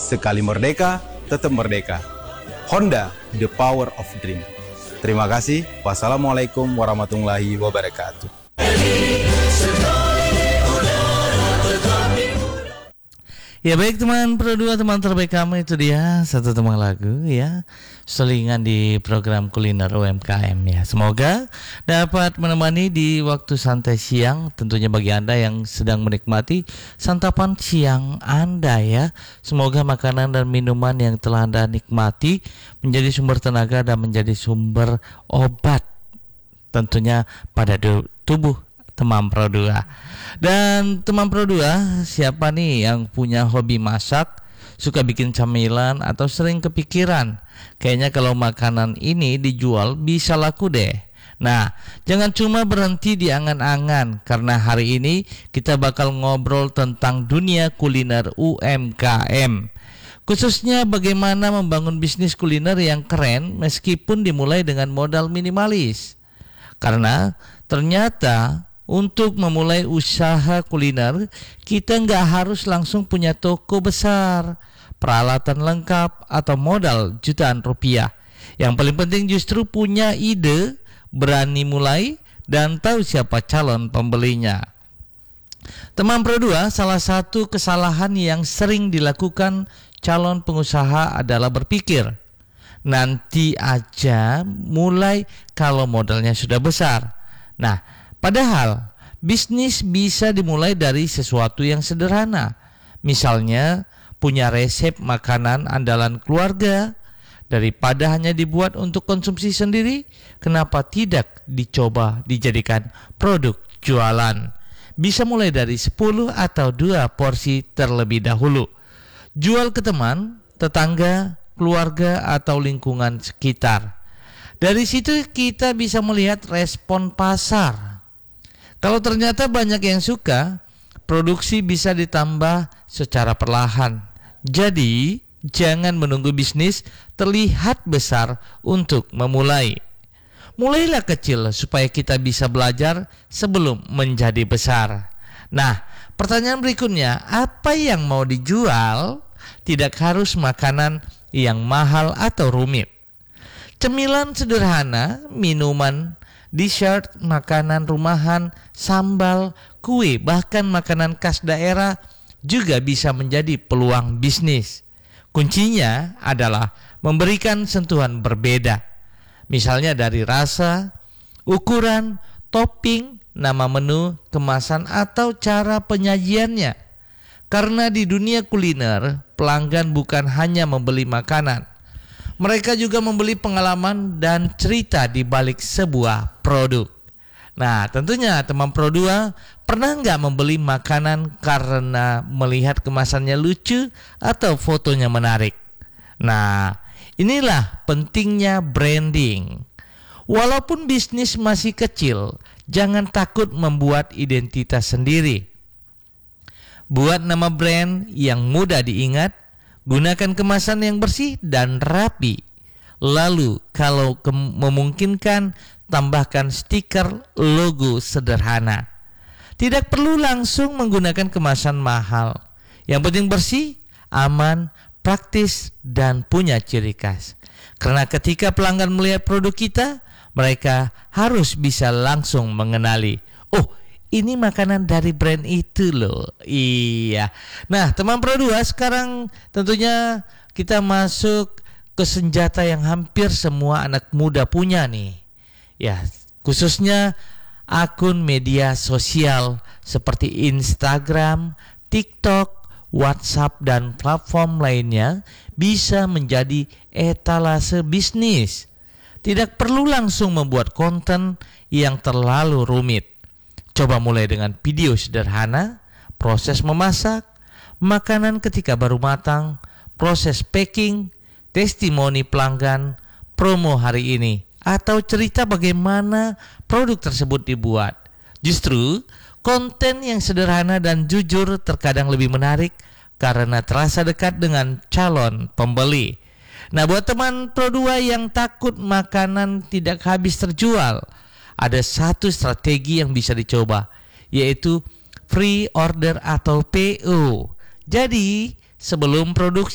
sekali merdeka, tetap merdeka. Honda, the power of dream. Terima kasih. Wassalamualaikum warahmatullahi wabarakatuh. Ya baik teman Pro 2, teman terbaik kamu, itu dia satu teman lagu ya, selingan di program kuliner UMKM ya. Semoga dapat menemani di waktu santai siang, tentunya bagi Anda yang sedang menikmati santapan siang Anda ya. Semoga makanan dan minuman yang telah Anda nikmati menjadi sumber tenaga dan menjadi sumber obat tentunya pada tubuh teman Pro 2. Dan teman Pro 2, siapa nih yang punya hobi masak, suka bikin camilan, atau sering kepikiran kayaknya kalau makanan ini dijual bisa laku deh. Nah, jangan cuma berhenti di angan-angan, karena hari ini kita bakal ngobrol tentang dunia kuliner UMKM, khususnya bagaimana membangun bisnis kuliner yang keren meskipun dimulai dengan modal minimalis. Karena ternyata untuk memulai usaha kuliner, kita nggak harus langsung punya toko besar, peralatan lengkap, atau modal jutaan rupiah. Yang paling penting justru punya ide, berani mulai, dan tahu siapa calon pembelinya. Teman Pro 2, salah satu kesalahan yang sering dilakukan calon pengusaha adalah berpikir, nanti aja mulai kalau modalnya sudah besar. Nah, padahal bisnis bisa dimulai dari sesuatu yang sederhana. Misalnya punya resep makanan andalan keluarga. Daripada hanya dibuat untuk konsumsi sendiri, kenapa tidak dicoba dijadikan produk jualan? Bisa mulai dari 10 atau 2 porsi terlebih dahulu. Jual ke teman, tetangga, keluarga, atau lingkungan sekitar. Dari situ kita bisa melihat respon pasar. Kalau ternyata banyak yang suka, produksi bisa ditambah secara perlahan. Jadi, jangan menunggu bisnis terlihat besar untuk memulai. Mulailah kecil supaya kita bisa belajar sebelum menjadi besar. Nah, pertanyaan berikutnya, apa yang mau dijual? Tidak harus makanan yang mahal atau rumit. Cemilan sederhana, minuman, dessert, makanan rumahan, sambal, kue, bahkan makanan khas daerah juga bisa menjadi peluang bisnis. Kuncinya adalah memberikan sentuhan berbeda. Misalnya dari rasa, ukuran, topping, nama menu, kemasan, atau cara penyajiannya. Karena di dunia kuliner, pelanggan bukan hanya membeli makanan. Mereka juga membeli pengalaman dan cerita di balik sebuah produk. Nah, tentunya teman Pro 2, pernah nggak membeli makanan karena melihat kemasannya lucu atau fotonya menarik? Nah, inilah pentingnya branding. Walaupun bisnis masih kecil, jangan takut membuat identitas sendiri. Buat nama brand yang mudah diingat, gunakan kemasan yang bersih dan rapi. Lalu kalau memungkinkan, tambahkan stiker logo sederhana. Tidak perlu langsung menggunakan kemasan mahal. Yang penting bersih, aman, praktis, dan punya ciri khas. Karena ketika pelanggan melihat produk kita, mereka harus bisa langsung mengenali, oh, ini makanan dari brand itu loh. Iya. Nah, teman Pro 2, sekarang tentunya kita masuk ke senjata yang hampir semua anak muda punya nih. Ya, khususnya akun media sosial seperti Instagram, TikTok, WhatsApp, dan platform lainnya bisa menjadi etalase bisnis. Tidak perlu langsung membuat konten yang terlalu rumit. Coba mulai dengan video sederhana, proses memasak, makanan ketika baru matang, proses packing, testimoni pelanggan, promo hari ini, atau cerita bagaimana produk tersebut dibuat. Justru konten yang sederhana dan jujur terkadang lebih menarik karena terasa dekat dengan calon pembeli. Nah, buat teman Pro 2 yang takut makanan tidak habis terjual, ada satu strategi yang bisa dicoba, yaitu free order atau PO. Jadi, sebelum produksi